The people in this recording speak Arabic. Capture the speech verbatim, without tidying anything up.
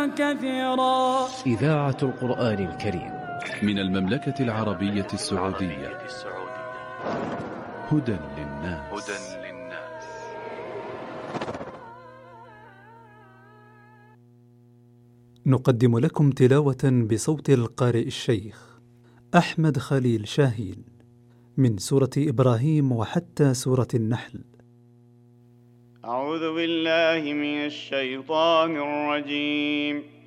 كثيرا. إذاعة القرآن الكريم من المملكة العربية السعودية. هدى للناس. نقدم لكم تلاوة بصوت القارئ الشيخ أحمد خليل شاهين من سورة إبراهيم وحتى سورة النحل. أعوذ بالله من الشيطان الرجيم.